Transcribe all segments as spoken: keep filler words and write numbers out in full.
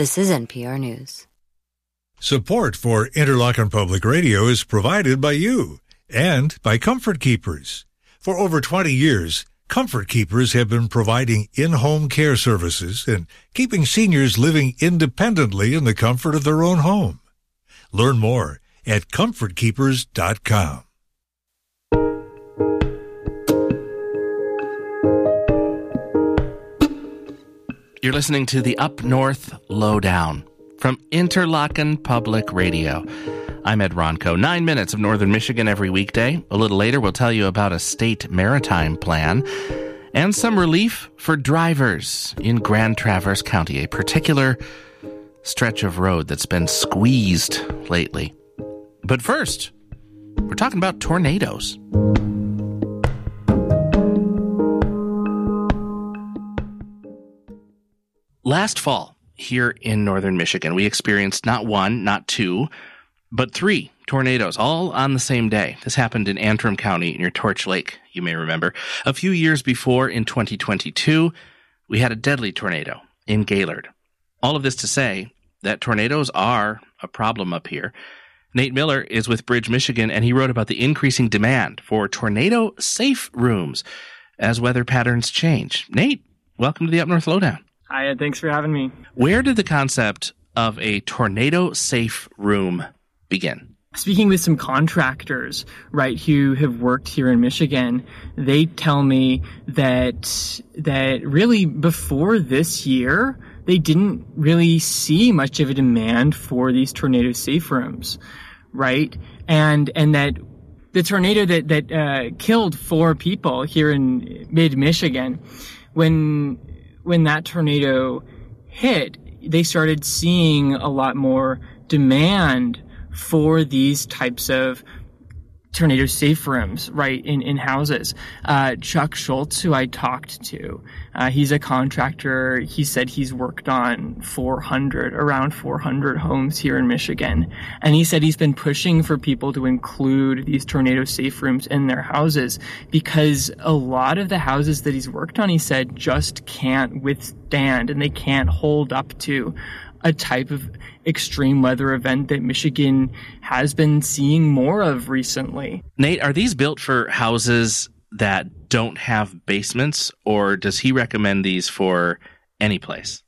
This is N P R News. Support for Interlochen Public Radio is provided by you and by Comfort Keepers. For over twenty years, Comfort Keepers have been providing in-home care services and keeping seniors living independently in the comfort of their own home. Learn more at comfort keepers dot com. You're listening to the Up North Lowdown from Interlochen Public Radio. I'm Ed Ronco. Nine minutes of northern Michigan every weekday. A little later, we'll tell you about a state maritime plan and some relief for drivers in Grand Traverse County, a particular stretch of road that's been squeezed lately. But first, we're talking about tornadoes. Last fall, here in northern Michigan, we experienced not one, not two, but three tornadoes, all on the same day. This happened in Antrim County near Torch Lake, you may remember. A few years before, in twenty twenty-two, we had a deadly tornado in Gaylord. All of this to say that tornadoes are a problem up here. Nate Miller is with Bridge, Michigan, and he wrote about the increasing demand for tornado-safe rooms as weather patterns change. Nate, welcome to the Up North Lowdown. Hi, Ed. Thanks for having me. Where did the concept of a tornado-safe room begin? Speaking with some contractors, right, who have worked here in Michigan, they tell me that that really before this year, they didn't really see much of a demand for these tornado-safe rooms, right? And and that the tornado that that uh, killed four people here in mid-Michigan, when when that tornado hit, they started seeing a lot more demand for these types of tornado safe rooms, right, in, in houses. Uh, Chuck Schultz, who I talked to, uh, he's a contractor. He said he's worked on four hundred, around four hundred homes here in Michigan. And he said he's been pushing for people to include these tornado safe rooms in their houses because a lot of the houses that he's worked on, he said, just can't withstand and they can't hold up to a type of extreme weather event that Michigan has been seeing more of recently. Nate, are these built for houses that don't have basements, or does he recommend these for any place?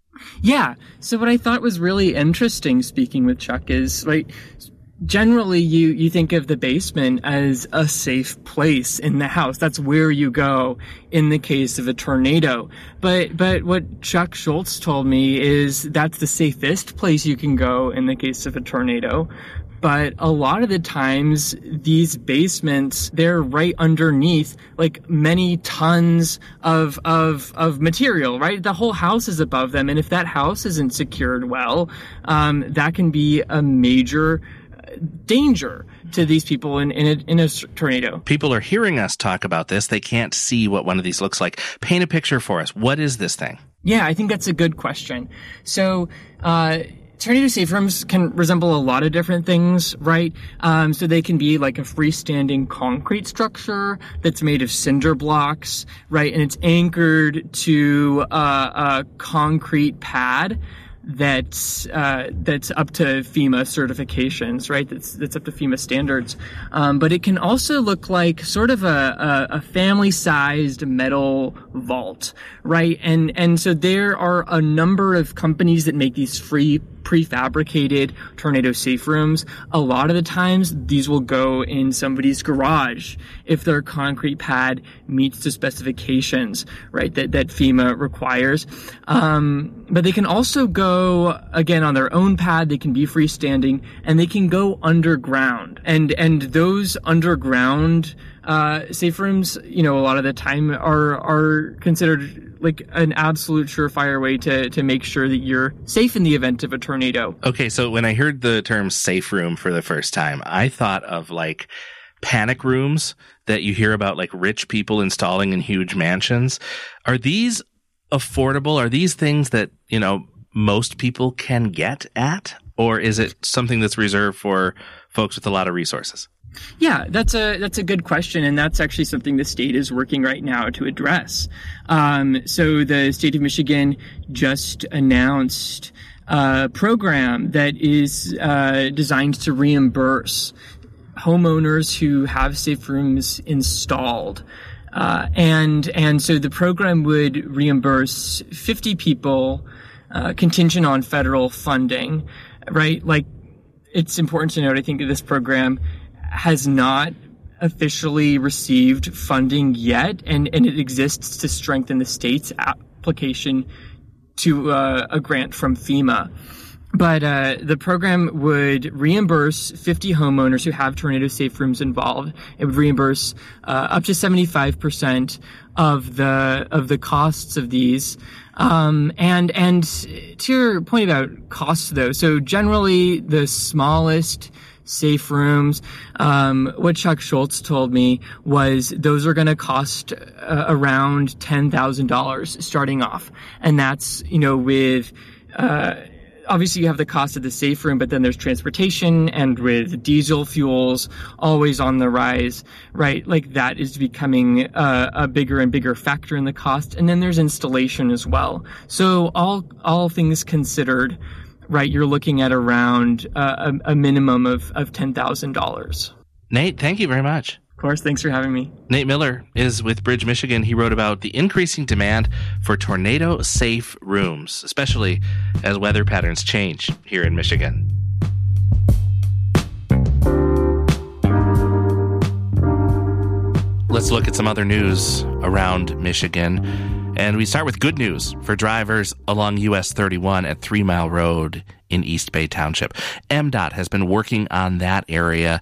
Yeah. So what I thought was really interesting speaking with Chuck is, like, generally you, you think of the basement as a safe place in the house. That's where you go in the case of a tornado. But, but what Chuck Schultz told me is that's the safest place you can go in the case of a tornado. But a lot of the times, these basements, they're right underneath, like, many tons of, of, of material, right? The whole house is above them. And if that house isn't secured well, um, that can be a major danger to these people in, in, a, in a tornado. People are hearing us talk about this. They can't see what one of these looks like. Paint a picture for us. What is this thing? Yeah, I think that's a good question. So, uh, tornado safe rooms can resemble a lot of different things, right? Um, so they can be like a freestanding concrete structure that's made of cinder blocks, right? And it's anchored to uh, a concrete pad that's uh, that's up to FEMA certifications, right? That's that's up to FEMA standards. Um, but it can also look like sort of a, a, a family-sized metal vault, right? And and so there are a number of companies that make these free prefabricated tornado safe rooms. A lot of the times these will go in somebody's garage if their concrete pad meets the specifications, right, that, that FEMA requires. Um, but they can also go, again, on their own pad. They can be freestanding, and they can go underground. And, and those underground uh, safe rooms, you know, a lot of the time are, are considered like an absolute surefire way to, to make sure that you're safe in the event of a tornado. Okay, so when I heard the term safe room for the first time, I thought of like panic rooms that you hear about, like rich people installing in huge mansions. Are these affordable? Are these things that, you know, most people can get at? Or is it something that's reserved for folks with a lot of resources? Yeah, that's a that's a good question, and that's actually something the state is working right now to address. Um, so the state of Michigan just announced uh, program that is uh, designed to reimburse homeowners who have safe rooms installed. Uh, and and so the program would reimburse fifty people uh, contingent on federal funding, right? Like, it's important to note, I think, that this program has not officially received funding yet, and, and it exists to strengthen the state's application to uh, a grant from FEMA. But uh, the program would reimburse fifty homeowners who have tornado-safe rooms involved. It would reimburse uh, up to seventy-five percent of the of the costs of these. Um, and and to your point about costs, though, so generally the smallest safe rooms, um, what Chuck Schultz told me was those are going to cost uh, around ten thousand dollars starting off, and that's, you know, with uh, obviously you have the cost of the safe room, but then there's transportation, and with diesel fuels always on the rise, right? Like, that is becoming a, a bigger and bigger factor in the cost. And then there's installation as well. So all, all things considered, right, you're looking at around uh, a, a minimum of, of ten thousand dollars. Nate, thank you very much. Of course, thanks for having me. Nate Miller is with Bridge, Michigan. He wrote about the increasing demand for tornado-safe rooms, especially as weather patterns change here in Michigan. Let's look at some other news around Michigan. And we start with good news for drivers along U S thirty-one at Three Mile Road in East Bay Township. M DOT has been working on that area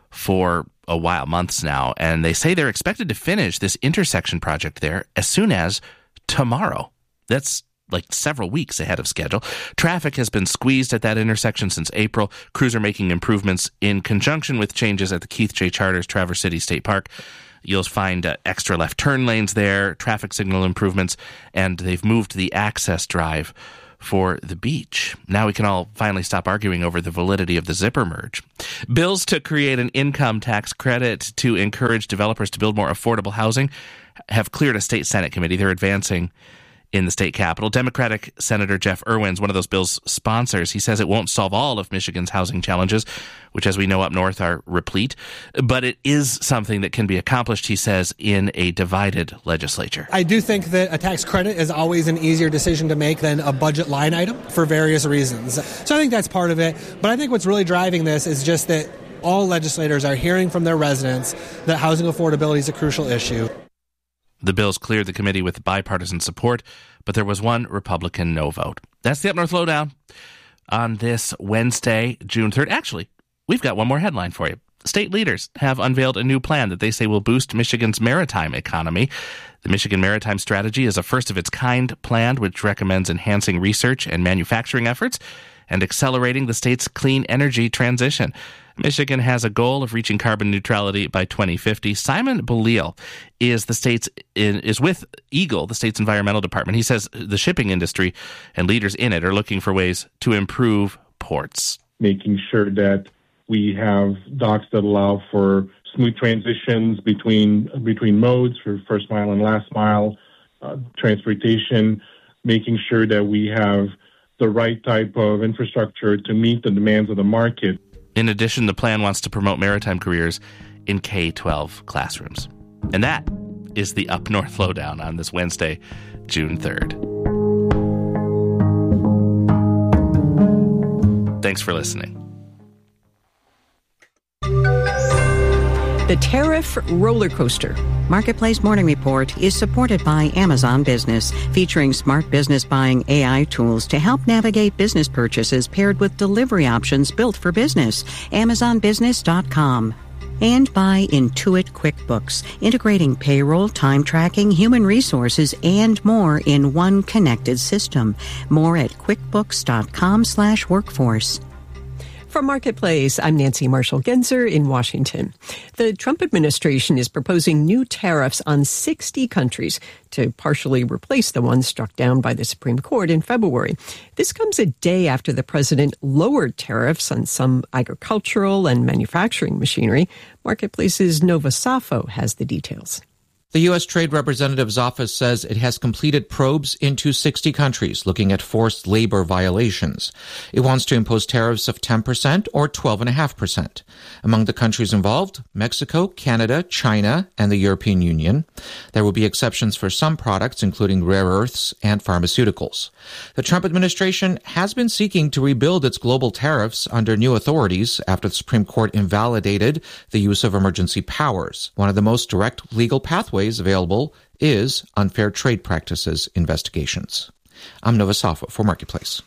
for a while, months now, and they say they're expected to finish this intersection project there as soon as tomorrow. That's like several weeks ahead of schedule. Traffic has been squeezed at that intersection since April. Crews are making improvements in conjunction with changes at the Keith J. Charters Traverse City State Park. You'll find uh, extra left turn lanes there, traffic signal improvements, and they've moved the access drive for the beach. Now we can all finally stop arguing over the validity of the zipper merge. Bills to create an income tax credit to encourage developers to build more affordable housing have cleared a state Senate committee. They're advancing in the state capitol. Democratic Senator Jeff Irwin's one of those bill's sponsors. He says it won't solve all of Michigan's housing challenges, which, as we know, up north are replete, but it is something that can be accomplished, he says, in a divided legislature. I do think that a tax credit is always an easier decision to make than a budget line item for various reasons. So I think that's part of it. But I think what's really driving this is just that all legislators are hearing from their residents that housing affordability is a crucial issue. The bills cleared the committee with bipartisan support, but there was one Republican no vote. That's the Up North Lowdown on this Wednesday, June third. Actually, we've got one more headline for you. State leaders have unveiled a new plan that they say will boost Michigan's maritime economy. The Michigan Maritime Strategy is a first-of-its-kind plan which recommends enhancing research and manufacturing efforts and accelerating the state's clean energy transition. Michigan has a goal of reaching carbon neutrality by twenty fifty. Simon Belil is the state's is with Eagle, the state's environmental department. He says the shipping industry and leaders in it are looking for ways to improve ports. Making sure that we have docks that allow for smooth transitions between between modes for first mile and last mile uh, transportation, making sure that we have the right type of infrastructure to meet the demands of the market. In addition, the plan wants to promote maritime careers in K twelve classrooms. And that is the Up North Lowdown on this Wednesday, June third. Thanks for listening. The Tariff Roller Coaster. Marketplace Morning Report is supported by Amazon Business, featuring smart business buying A I tools to help navigate business purchases paired with delivery options built for business. Amazon Business dot com. And by Intuit QuickBooks, integrating payroll, time tracking, human resources, and more in one connected system. More at QuickBooks dot com slash workforce. From Marketplace, I'm Nancy Marshall-Genzer in Washington. The Trump administration is proposing new tariffs on sixty countries to partially replace the ones struck down by the Supreme Court in February. This comes a day after the president lowered tariffs on some agricultural and manufacturing machinery. Marketplace's Nova Safo has the details. The U S Trade Representative's office says it has completed probes into sixty countries looking at forced labor violations. It wants to impose tariffs of ten percent or twelve point five percent. Among the countries involved, Mexico, Canada, China, and the European Union. There will be exceptions for some products, including rare earths and pharmaceuticals. The Trump administration has been seeking to rebuild its global tariffs under new authorities after the Supreme Court invalidated the use of emergency powers. One of the most direct legal pathways available is unfair trade practices investigations. I'm Nova Safa for Marketplace.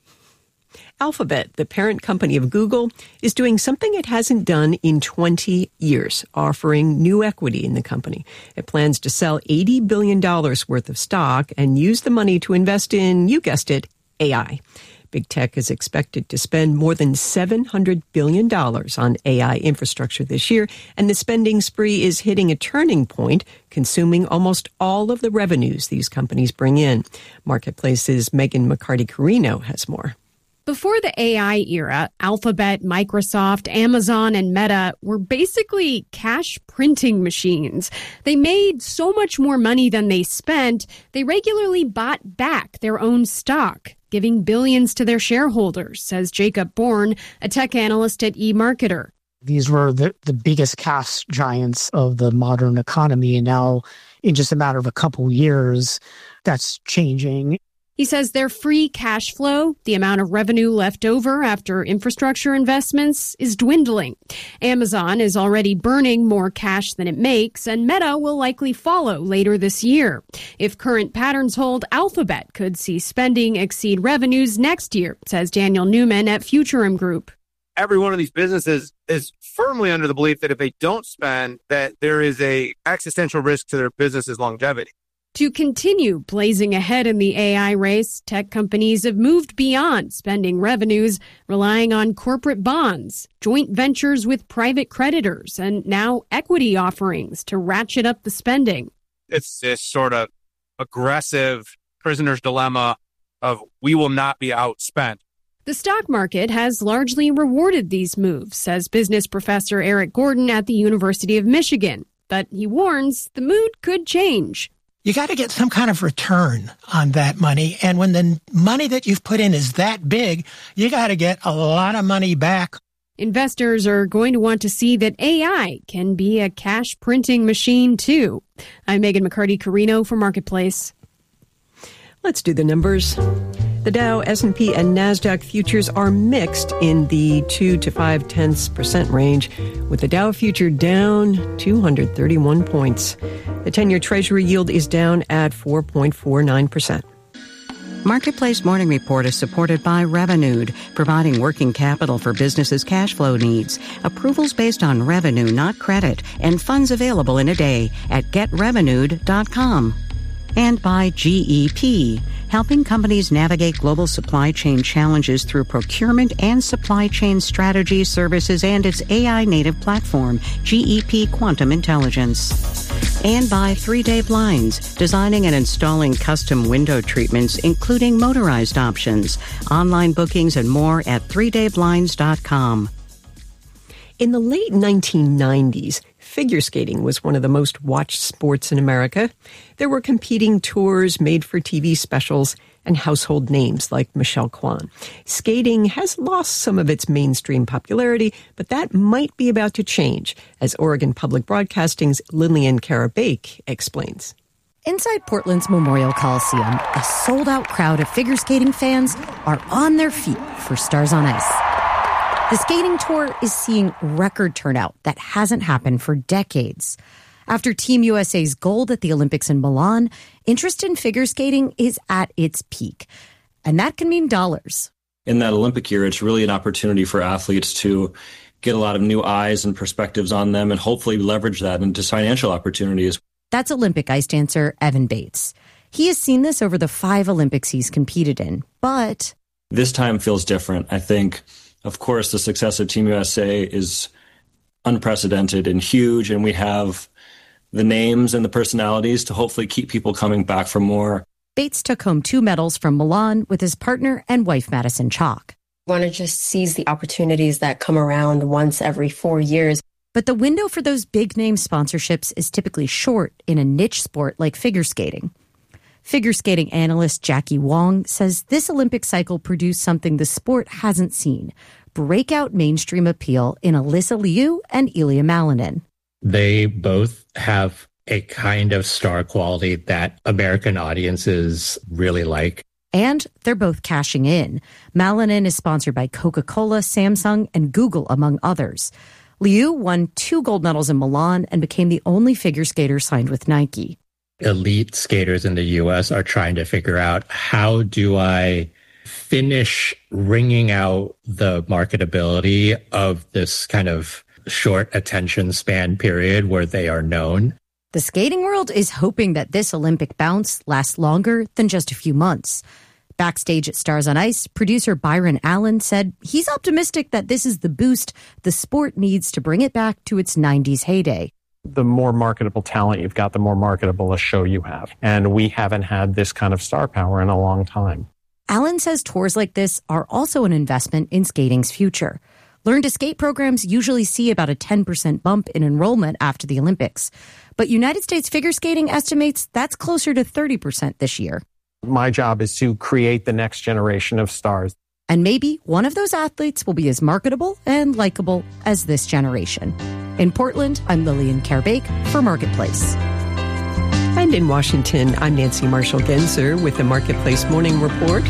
Alphabet, the parent company of Google, is doing something it hasn't done in twenty years, offering new equity in the company. It plans to sell eighty billion dollars worth of stock and use the money to invest in, you guessed it, A I. Big tech is expected to spend more than seven hundred billion dollars on A I infrastructure this year, and the spending spree is hitting a turning point, consuming almost all of the revenues these companies bring in. Marketplace's Megan McCarty-Carino has more. Before the A I era, Alphabet, Microsoft, Amazon, and Meta were basically cash printing machines. They made so much more money than they spent, they regularly bought back their own stock, giving billions to their shareholders, says Jacob Bourne, a tech analyst at eMarketer. These were the, the biggest cash giants of the modern economy, and now in just a matter of a couple years, that's changing. He says their free cash flow, the amount of revenue left over after infrastructure investments, is dwindling. Amazon is already burning more cash than it makes, and Meta will likely follow later this year. If current patterns hold, Alphabet could see spending exceed revenues next year, says Daniel Newman at Futurum Group. Every one of these businesses is firmly under the belief that if they don't spend, that there is a existential risk to their business's longevity. To continue blazing ahead in the A I race, tech companies have moved beyond spending revenues, relying on corporate bonds, joint ventures with private creditors, and now equity offerings to ratchet up the spending. It's this sort of aggressive prisoner's dilemma of we will not be outspent. The stock market has largely rewarded these moves, says business professor Eric Gordon at the University of Michigan. But he warns the mood could change. You got to get some kind of return on that money. And when the money that you've put in is that big, you got to get a lot of money back. Investors are going to want to see that A I can be a cash printing machine, too. I'm Megan McCarty-Carino for Marketplace. Let's do the numbers. The Dow, S and P, and NASDAQ futures are mixed in the two to five tenths percent range, with the Dow future down two hundred thirty-one points. The ten-year Treasury yield is down at four point four nine percent. Marketplace Morning Report is supported by Revenued, providing working capital for businesses' cash flow needs. Approvals based on revenue, not credit, and funds available in a day at get revenued dot com. And by G E P, helping companies navigate global supply chain challenges through procurement and supply chain strategy services and its A I-native platform, G E P Quantum Intelligence. And by three day Blinds, designing and installing custom window treatments, including motorized options. Online bookings and more at three day blinds dot com. In the late nineteen nineties, figure skating was one of the most watched sports in America. There were competing tours, made-for-T V specials, and household names like Michelle Kwan. Skating has lost some of its mainstream popularity, but that might be about to change, as Oregon Public Broadcasting's Lillian Karabake explains. Inside Portland's Memorial Coliseum, a sold-out crowd of figure skating fans are on their feet for Stars on Ice. The skating tour is seeing record turnout that hasn't happened for decades. After Team U S A's gold at the Olympics in Milan, interest in figure skating is at its peak. And that can mean dollars. In that Olympic year, it's really an opportunity for athletes to get a lot of new eyes and perspectives on them and hopefully leverage that into financial opportunities. That's Olympic ice dancer Evan Bates. He has seen this over the five Olympics he's competed in, but... This time feels different. I think... Of course, the success of Team U S A is unprecedented and huge, and we have the names and the personalities to hopefully keep people coming back for more. Bates took home two medals from Milan with his partner and wife, Madison Chalk. I want to just seize the opportunities that come around once every four years. But the window for those big-name sponsorships is typically short in a niche sport like figure skating. Figure skating analyst Jackie Wong says this Olympic cycle produced something the sport hasn't seen, breakout mainstream appeal in Alyssa Liu and Ilya Malinin. They both have a kind of star quality that American audiences really like. And they're both cashing in. Malinin is sponsored by Coca-Cola, Samsung, and Google, among others. Liu won two gold medals in Milan and became the only figure skater signed with Nike. Elite skaters in the U S are trying to figure out, how do I finish wringing out the marketability of this kind of short attention span period where they are known? The skating world is hoping that this Olympic bounce lasts longer than just a few months. Backstage at Stars on Ice, producer Byron Allen said he's optimistic that this is the boost the sport needs to bring it back to its nineties heyday. The more marketable talent you've got, the more marketable a show you have. And we haven't had this kind of star power in a long time. Allen says tours like this are also an investment in skating's future. Learn to Skate programs usually see about a ten percent bump in enrollment after the Olympics. But United States Figure Skating estimates that's closer to thirty percent this year. My job is to create the next generation of stars. And maybe one of those athletes will be as marketable and likable as this generation. In Portland, I'm Lillian Kerbake for Marketplace. And in Washington, I'm Nancy Marshall-Genzer with the Marketplace Morning Report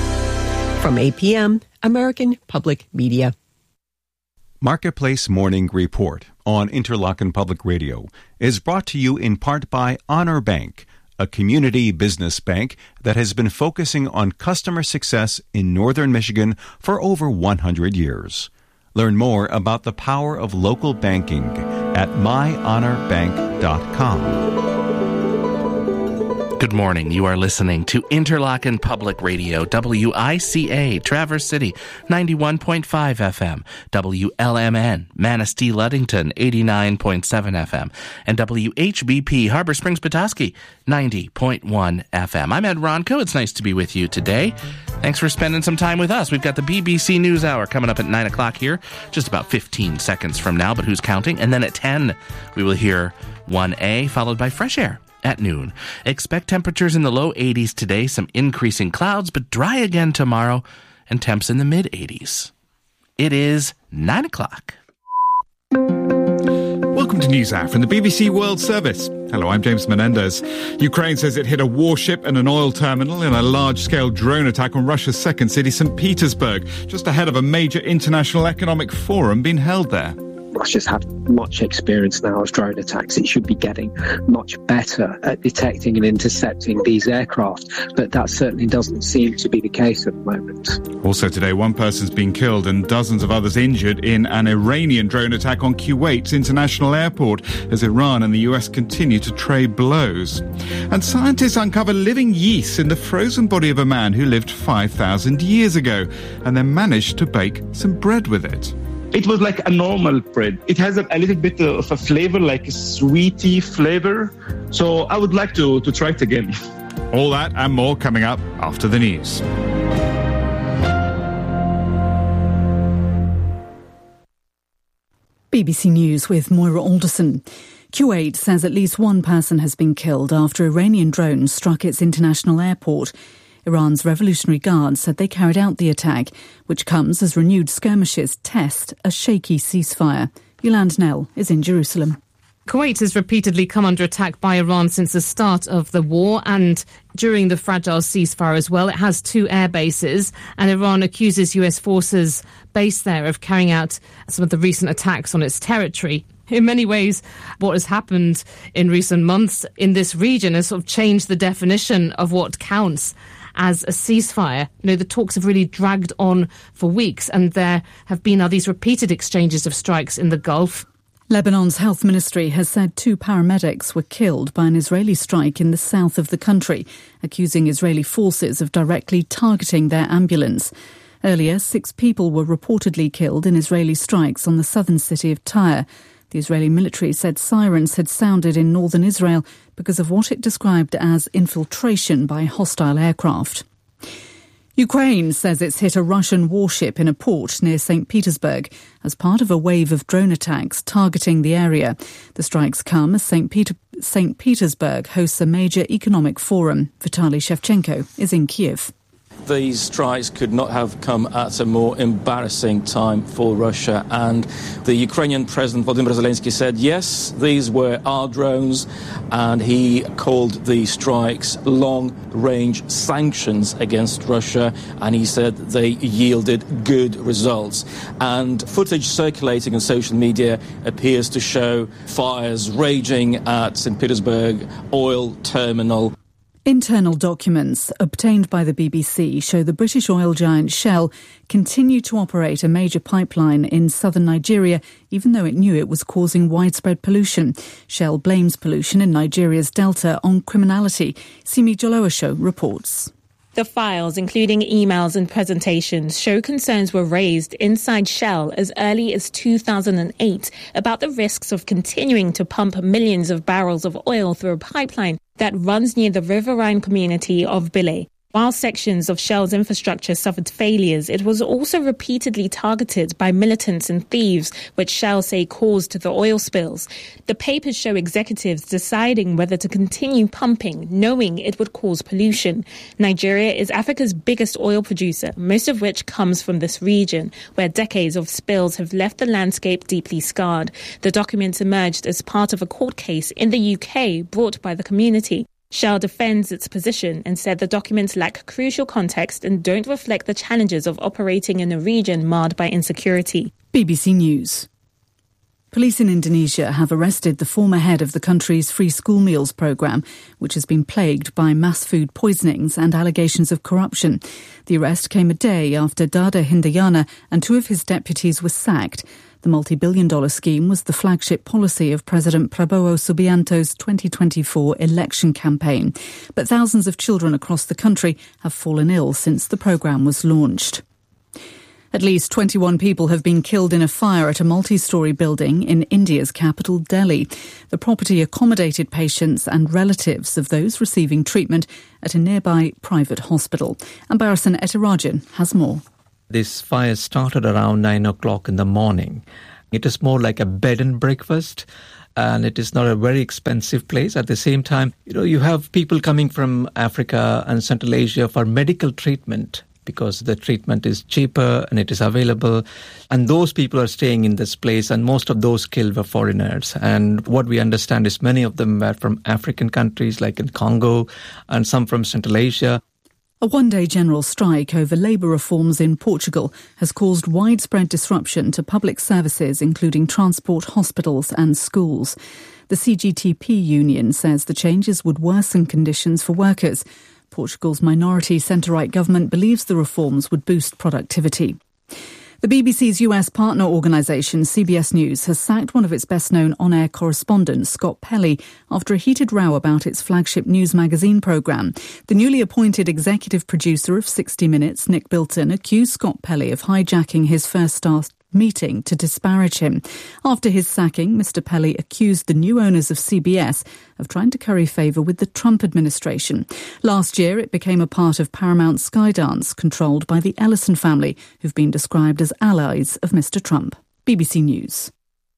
from A P M, American Public Media. Marketplace Morning Report on Interlochen Public Radio is brought to you in part by Honor Bank, a community business bank that has been focusing on customer success in northern Michigan for over one hundred years. Learn more about the power of local banking at my honor bank dot com. Good morning. You are listening to Interlochen Public Radio, W I C A, Traverse City, ninety-one point five F M, W L M N, Manistee, Ludington, eighty-nine point seven F M, and W H B P, Harbor Springs, Petoskey, ninety point one F M. I'm Ed Ronco. It's nice to be with you today. Thanks for spending some time with us. We've got the B B C News Hour coming up at nine o'clock here, just about fifteen seconds from now, but who's counting? And then at ten, we will hear one A, followed by Fresh Air at noon. Expect temperatures in the low eighties today, some increasing clouds, but dry again tomorrow, and temps in the mid eighties. It is nine o'clock. Welcome to NewsHour from the B B C World Service. Hello, I'm James Menendez. Ukraine says it hit a warship and an oil terminal in a large-scale drone attack on Russia's second city, Saint Petersburg, just ahead of a major international economic forum being held there. Russia's had much experience now of drone attacks. It should be getting much better at detecting and intercepting these aircraft, but that certainly doesn't seem to be the case at the moment. Also today, one person's been killed and dozens of others injured in an Iranian drone attack on Kuwait's international airport as Iran and the U S continue to trade blows. And scientists uncover living yeast in the frozen body of a man who lived five thousand years ago and then managed to bake some bread with it. It was like a normal bread. It has a, a little bit of a flavor, like a sweety flavor. So I would like to, to try it again. All that and more coming up after the news. B B C News with Moira Alderson. Kuwait says at least one person has been killed after Iranian drones struck its international airport. Iran's Revolutionary Guard said they carried out the attack, which comes as renewed skirmishes test a shaky ceasefire. Yolande Nell is in Jerusalem. Kuwait has repeatedly come under attack by Iran since the start of the war and during the fragile ceasefire as well. It has two air bases and Iran accuses U S forces based there of carrying out some of the recent attacks on its territory. In many ways, what has happened in recent months in this region has sort of changed the definition of what counts as a ceasefire. You know, the talks have really dragged on for weeks and there have been now these repeated exchanges of strikes in the Gulf. Lebanon's health ministry has said two paramedics were killed by an Israeli strike in the south of the country, accusing Israeli forces of directly targeting their ambulance. Earlier, six people were reportedly killed in Israeli strikes on the southern city of Tyre. The Israeli military said sirens had sounded in northern Israel because of what it described as infiltration by hostile aircraft. Ukraine says it's hit a Russian warship in a port near Saint Petersburg as part of a wave of drone attacks targeting the area. The strikes come as Saint Peter- Saint Petersburg hosts a major economic forum. Vitaly Shevchenko is in Kiev. These strikes could not have come at a more embarrassing time for Russia. And the Ukrainian President Volodymyr Zelensky said, yes, these were our drones. And he called the strikes long-range sanctions against Russia. And he said they yielded good results. And footage circulating on social media appears to show fires raging at Saint Petersburg oil terminal. Internal documents obtained by the B B C show the British oil giant Shell continue to operate a major pipeline in southern Nigeria, even though it knew it was causing widespread pollution. Shell blames pollution in Nigeria's delta on criminality. Simi Jolowasho reports. The files, including emails and presentations, show concerns were raised inside Shell as early as two thousand eight about the risks of continuing to pump millions of barrels of oil through a pipeline that runs near the riverine community of Bile. While sections of Shell's infrastructure suffered failures, it was also repeatedly targeted by militants and thieves, which Shell say caused the oil spills. The papers show executives deciding whether to continue pumping, knowing it would cause pollution. Nigeria is Africa's biggest oil producer, most of which comes from this region, where decades of spills have left the landscape deeply scarred. The documents emerged as part of a court case in the U K brought by the community. Shell defends its position and said the documents lack crucial context and don't reflect the challenges of operating in a region marred by insecurity. B B C News. Police in Indonesia have arrested the former head of the country's free school meals programme, which has been plagued by mass food poisonings and allegations of corruption. The arrest came a day after Dada Hindayana and two of his deputies were sacked. The multi-billion dollar scheme was the flagship policy of President Prabowo Subianto's twenty twenty-four election campaign. But thousands of children across the country have fallen ill since the programme was launched. At least twenty-one people have been killed in a fire at a multi-storey building in India's capital, Delhi. The property accommodated patients and relatives of those receiving treatment at a nearby private hospital. Ambarasan Etirajan has more. This fire started around nine o'clock in the morning. It is more like a bed and breakfast, and it is not a very expensive place. At the same time, you know, you have people coming from Africa and Central Asia for medical treatment because the treatment is cheaper and it is available. And those people are staying in this place, and most of those killed were foreigners. And what we understand is many of them were from African countries like in Congo and some from Central Asia. A one-day general strike over labour reforms in Portugal has caused widespread disruption to public services, including transport, hospitals and schools. The C G T P union says the changes would worsen conditions for workers. Portugal's minority centre-right government believes the reforms would boost productivity. The B B C's U S partner organisation, C B S News, has sacked one of its best-known on-air correspondents, Scott Pelley, after a heated row about its flagship news magazine programme. The newly appointed executive producer of sixty minutes, Nick Bilton, accused Scott Pelley of hijacking his first staff meeting to disparage him. After his sacking, Mister Pelley accused the new owners of C B S of trying to curry favour with the Trump administration. Last year, it became a part of Paramount Skydance, controlled by the Ellison family, who've been described as allies of Mister Trump. B B C News.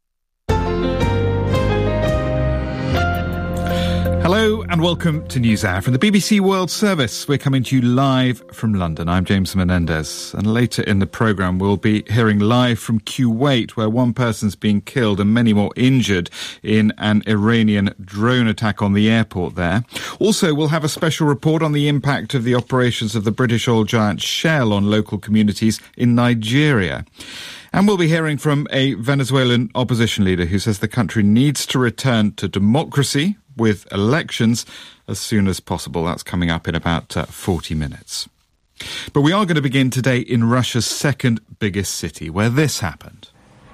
Hello and welcome to NewsHour from the B B C World Service. We're coming to you live from London. I'm James Menendez, and later in the programme we'll be hearing live from Kuwait, where one person's been killed and many more injured in an Iranian drone attack on the airport there. Also, we'll have a special report on the impact of the operations of the British oil giant Shell on local communities in Nigeria. And we'll be hearing from a Venezuelan opposition leader who says the country needs to return to democracy with elections as soon as possible. That's coming up in about uh, forty minutes. But we are going to begin today in Russia's second biggest city, where this happened.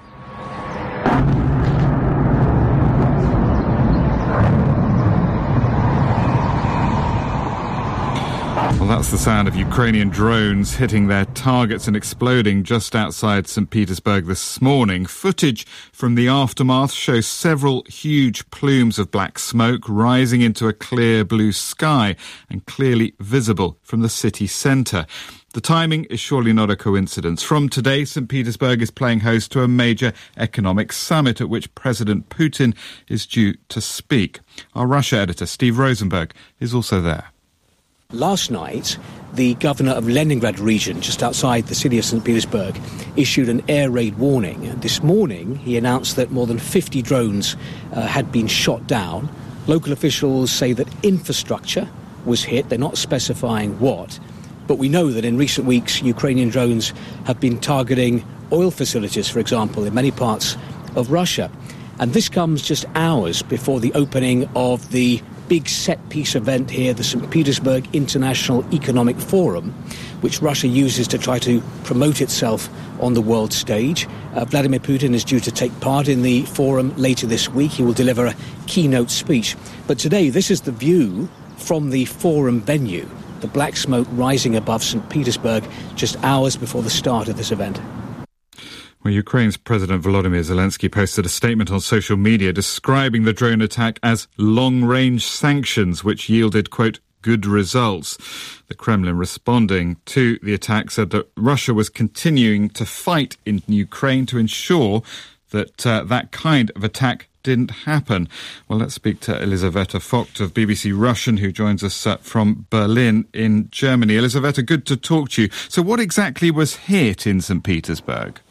Well, that's the sound of Ukrainian drones hitting their targets and exploding just outside Saint Petersburg this morning. Footage from the aftermath shows several huge plumes of black smoke rising into a clear blue sky and clearly visible from the city centre. The timing is surely not a coincidence. From today, Saint Petersburg is playing host to a major economic summit at which President Putin is due to speak. Our Russia editor, Steve Rosenberg, is also there. Last night, the governor of Leningrad region, just outside the city of Saint Petersburg, issued an air raid warning. This morning, he announced that more than fifty drones uh, had been shot down. Local officials say that infrastructure was hit. They're not specifying what. But we know that in recent weeks, Ukrainian drones have been targeting oil facilities, for example, in many parts of Russia. And this comes just hours before the opening of the big set-piece event here, the Saint Petersburg International Economic Forum, which Russia uses to try to promote itself on the world stage. Uh, Vladimir Putin is due to take part in the forum later this week. He will deliver a keynote speech. But today, this is the view from the forum venue, the black smoke rising above Saint Petersburg just hours before the start of this event. Well, Ukraine's President Volodymyr Zelensky posted a statement on social media describing the drone attack as long-range sanctions, which yielded, quote, good results. The Kremlin, responding to the attack, said that Russia was continuing to fight in Ukraine to ensure that uh, that kind of attack didn't happen. Well, let's speak to Elisaveta Vogt of B B C Russian, who joins us uh, from Berlin in Germany. Elisaveta, good to talk to you. So what exactly was hit in Saint Petersburg?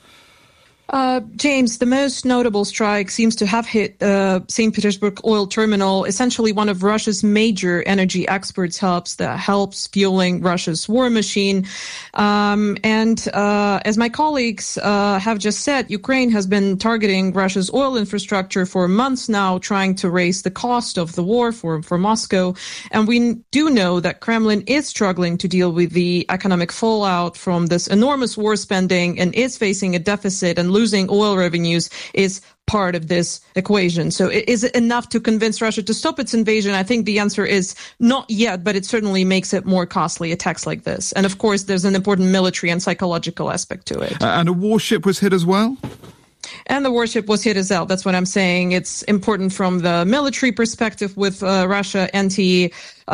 Uh, James, the most notable strike seems to have hit uh, Saint Petersburg oil terminal, essentially one of Russia's major energy exports hubs that helps fueling Russia's war machine. Um, and uh, as my colleagues uh, have just said, Ukraine has been targeting Russia's oil infrastructure for months now, trying to raise the cost of the war for, for Moscow. And we do know that Kremlin is struggling to deal with the economic fallout from this enormous war spending and is facing a deficit, and losing oil revenues is part of this equation. So is it enough to convince Russia to stop its invasion? I think the answer is not yet, but it certainly makes it more costly, attacks like this. And of course, there's an important military and psychological aspect to it. Uh, and a warship was hit as well? And the warship was hit as well. That's what I'm saying. It's important from the military perspective with uh, Russia anti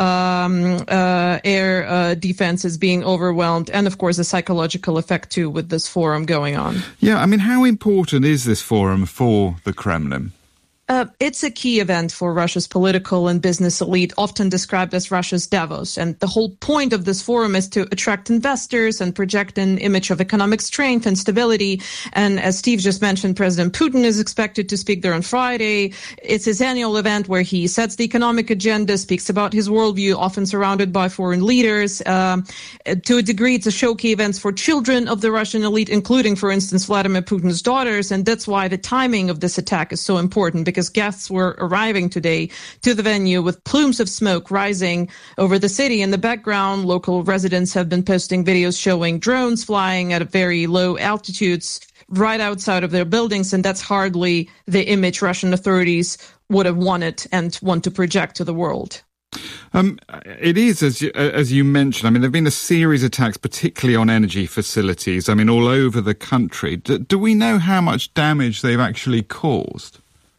um, uh, air uh, defenses being overwhelmed, and of course the psychological effect too with this forum going on. Yeah, I mean, how important is this forum for the Kremlin? Uh, it's a key event for Russia's political and business elite, often described as Russia's Davos. And the whole point of this forum is to attract investors and project an image of economic strength and stability. And as Steve just mentioned, President Putin is expected to speak there on Friday. It's his annual event where he sets the economic agenda, speaks about his worldview, often surrounded by foreign leaders. Um, to a degree, it's a showcase event for children of the Russian elite, including, for instance, Vladimir Putin's daughters. And that's why the timing of this attack is so important, because guests were arriving today to the venue with plumes of smoke rising over the city. In the background, local residents have been posting videos showing drones flying at very low altitudes right outside of their buildings, and that's hardly the image Russian authorities would have wanted and want to project to the world. Um, it is, as you, as you mentioned, I mean, there have been a series of attacks, particularly on energy facilities, I mean, all over the country. Do, do we know how much damage they've actually caused?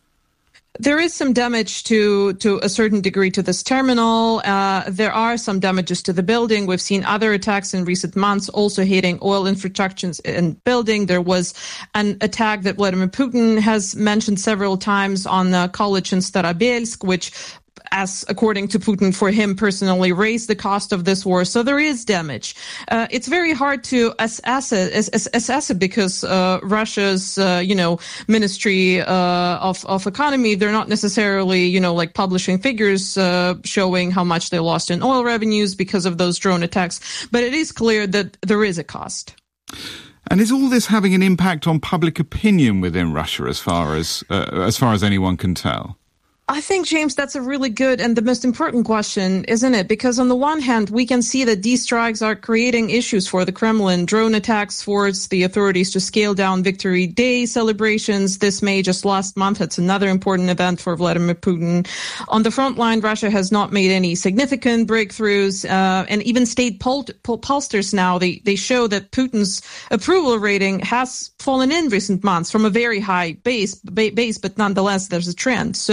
There is some damage to to a certain degree to this terminal. Uh, there are some damages to the building. We've seen other attacks in recent months also hitting oil infrastructures and building. There was an attack that Vladimir Putin has mentioned several times on the college in Starobelsk, which, as according to Putin, for him personally, raised the cost of this war. So there is damage. Uh, it's very hard to assess it, assess it because uh, Russia's, uh, you know, Ministry uh, of, of Economy, they're not necessarily, you know, like publishing figures uh, showing how much they lost in oil revenues because of those drone attacks. But it is clear that there is a cost. And is all this having an impact on public opinion within Russia as far as uh, as far as anyone can tell? I think, James, that's a really good and the most important question, isn't it? Because on the one hand, we can see that these strikes are creating issues for the Kremlin. Drone attacks forced the authorities to scale down Victory Day celebrations this May, just last month. It's another important event for Vladimir Putin. On the front line, Russia has not made any significant breakthroughs. Uh, and even state poll- poll- pollsters now, they, they show that Putin's approval rating has fallen in recent months from a very high base, ba- base but nonetheless, there's a trend. So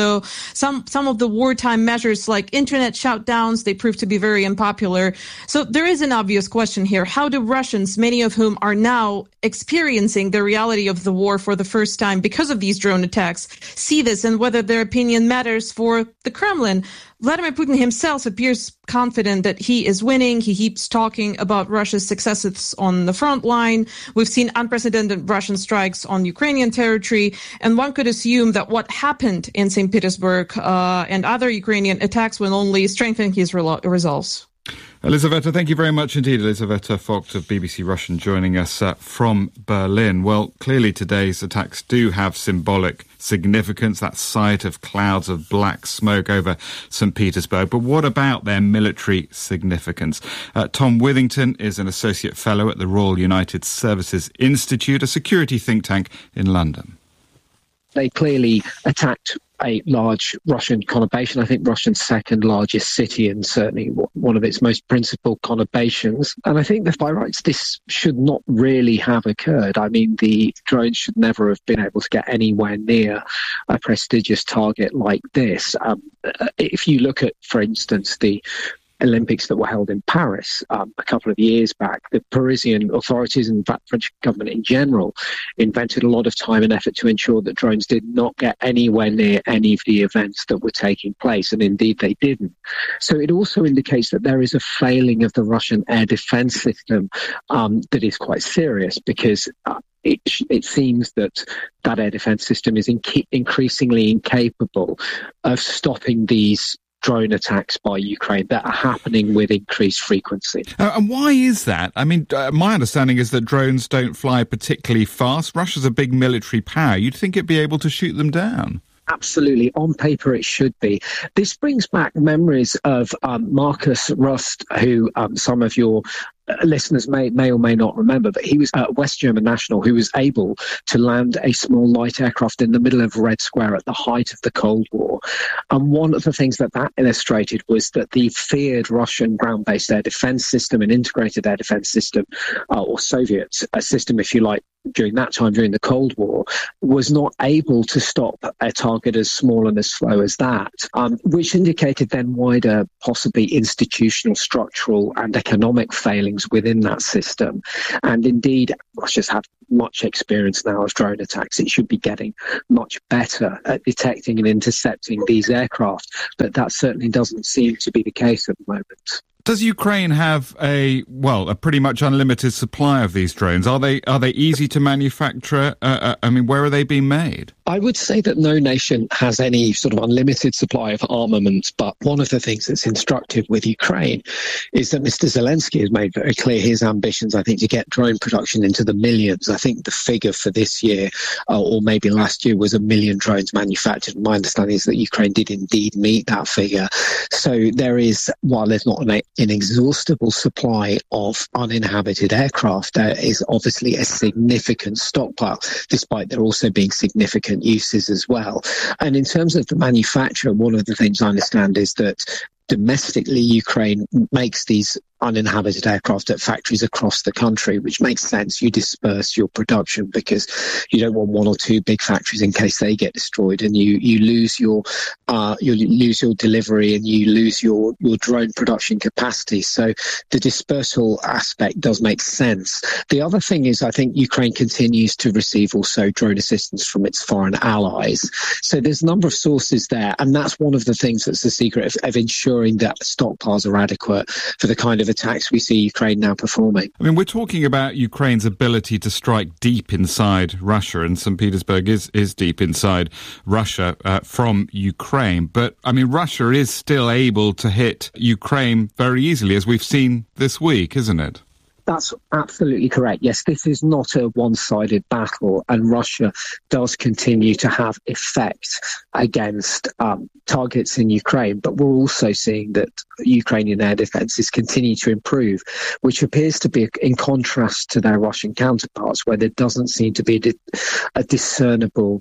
some some of the wartime measures like internet shutdowns, they proved to be very unpopular. So there is an obvious question here. How do Russians, many of whom are now experiencing the reality of the war for the first time because of these drone attacks, see this, and whether their opinion matters for the Kremlin? Vladimir Putin himself appears confident that he is winning. He keeps talking about Russia's successes on the front line. We've seen unprecedented Russian strikes on Ukrainian territory. And one could assume that what happened in Saint Petersburg uh, and other Ukrainian attacks will only strengthen his re- resolves. Elizaveta, thank you very much indeed. Elizaveta Vogt of B B C Russian joining us uh, from Berlin. Well, clearly today's attacks do have symbolic significance, that sight of clouds of black smoke over Saint Petersburg. But what about their military significance? Uh, Tom Withington is an associate fellow at the Royal United Services Institute, a security think tank in London. They clearly attacked a large Russian conurbation, I think Russia's second largest city and certainly one of its most principal conurbations. And I think that by rights, this should not really have occurred. I mean, the drones should never have been able to get anywhere near a prestigious target like this. Um, if you look at, for instance, the Olympics that were held in Paris um, a couple of years back, the Parisian authorities and the French government in general invented a lot of time and effort to ensure that drones did not get anywhere near any of the events that were taking place, and indeed they didn't. So it also indicates that there is a failing of the Russian air defense system um, that is quite serious, because uh, It, it seems that that air defense system is inc- increasingly incapable of stopping these drone attacks by Ukraine that are happening with increased frequency. Uh, and why is that? I mean, uh, my understanding is that drones don't fly particularly fast. Russia's a big military power. You'd think it'd be able to shoot them down. Absolutely. On paper, it should be. This brings back memories of um, Marcus Rust, who um, some of your listeners may may or may not remember, but he was a West German national who was able to land a small light aircraft in the middle of Red Square at the height of the Cold War. And one of the things that that illustrated was that the feared Russian ground-based air defense system, an integrated air defense system, uh, or Soviet a system, if you like, during that time, during the Cold War, was not able to stop a target as small and as slow as that, um, which indicated then wider, possibly institutional, structural and economic failings within that system. And indeed, Russia's had much experience now of drone attacks. It should be getting much better at detecting and intercepting these aircraft, but that certainly doesn't seem to be the case at the moment. Does Ukraine have a, well, a pretty much unlimited supply of these drones? Are they are they easy to manufacture? Uh, uh, I mean, where are they being made? I would say that no nation has any sort of unlimited supply of armaments, but one of the things that's instructive with Ukraine is that Mister Zelensky has made very clear his ambitions, I think, to get drone production into the millions. I think the figure for this year, uh, or maybe last year, was a million drones manufactured. My understanding is that Ukraine did indeed meet that figure. So there is, while there's not an inexhaustible supply of uninhabited aircraft, there is obviously a significant stockpile, despite there also being significant uses as well. And in terms of the manufacture, one of the things I understand is that domestically Ukraine makes these uninhabited aircraft at factories across the country, which makes sense. You disperse your production because you don't want one or two big factories in case they get destroyed, and you you lose your uh you lose your delivery and you lose your your drone production capacity. So the dispersal aspect does make sense. The other thing is, I think Ukraine continues to receive also drone assistance from its foreign allies. So there's a number of sources there, and that's one of the things that's the secret of, of ensuring that stockpiles are adequate for the kind of attacks we see Ukraine now performing. I mean, we're talking about Ukraine's ability to strike deep inside Russia, and Saint Petersburg is, is deep inside Russia uh, from Ukraine. But, I mean, Russia is still able to hit Ukraine very easily, as we've seen this week, isn't it? That's absolutely correct. Yes, this is not a one-sided battle, and Russia does continue to have effect against um, targets in Ukraine. But we're also seeing that Ukrainian air defences continue to improve, which appears to be in contrast to their Russian counterparts, where there doesn't seem to be a discernible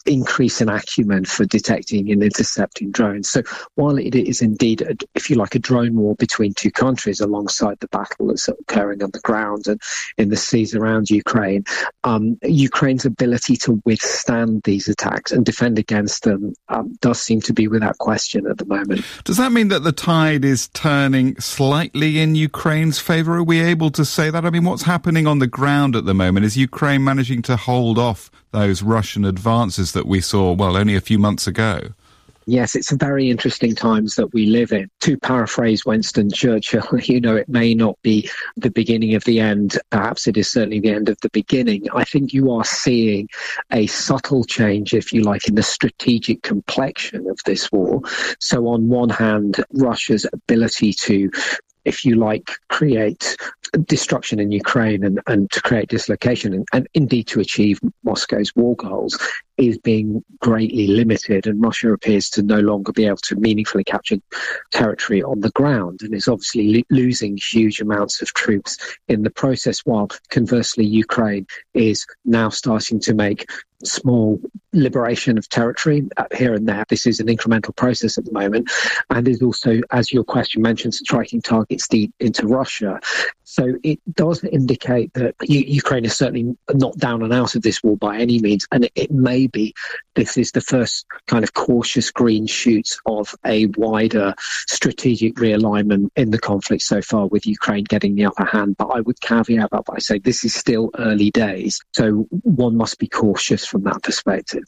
increase in acumen for detecting and intercepting drones. So while it is indeed, a, if you like, a drone war between two countries alongside the battle that's occurring on the ground and in the seas around Ukraine, um, Ukraine's ability to withstand these attacks and defend against them um, does seem to be without question at the moment. Does that mean that the tide is turning slightly in Ukraine's favour? Are we able to say that? I mean, what's happening on the ground at the moment? Is Ukraine managing to hold off those Russian advances that we saw, well, only a few months ago? Yes, it's very interesting times that we live in. To paraphrase Winston Churchill, you know, it may not be the beginning of the end. Perhaps it is certainly the end of the beginning. I think you are seeing a subtle change, if you like, in the strategic complexion of this war. So on one hand, Russia's ability to, if you like, create destruction in Ukraine and, and to create dislocation and, and indeed to achieve Moscow's war goals is being greatly limited, and Russia appears to no longer be able to meaningfully capture territory on the ground and is obviously lo- losing huge amounts of troops in the process, while conversely Ukraine is now starting to make small liberation of territory here and there. This is an incremental process at the moment and is also, as your question mentioned, striking targets deep into Russia. So it does indicate that U- Ukraine is certainly not down and out of this war by any means, and it, it may be this is the first kind of cautious green shoots of a wider strategic realignment in the conflict so far, with Ukraine getting the upper hand. But I would caveat that by saying this is still early days, so one must be cautious from that perspective.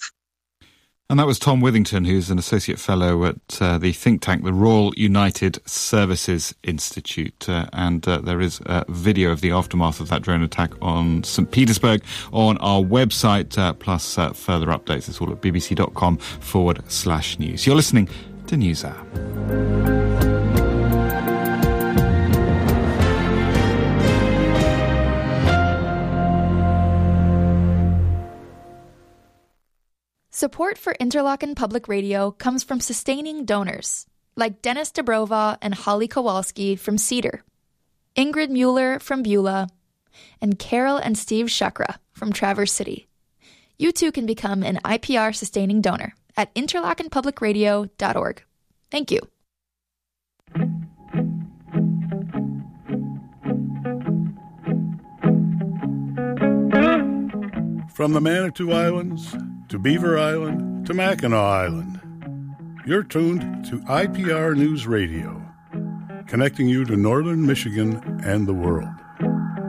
And that was Tom Withington, who's an Associate Fellow at uh, the think tank, the Royal United Services Institute. Uh, and uh, there is a video of the aftermath of that drone attack on Saint Petersburg on our website, uh, plus uh, further updates. It's all at bbc.com forward slash news. You're listening to NewsHour. Support for Interlochen Public Radio comes from sustaining donors, like Dennis Dobrova and Holly Kowalski from Cedar, Ingrid Mueller from Beulah, and Carol and Steve Shukra from Traverse City. You too can become an I P R sustaining donor at interlochen public radio dot org. Thank you. From the Manitou Islands to Beaver Island to Mackinac Island, you're tuned to I P R News Radio, connecting you to northern Michigan and the world.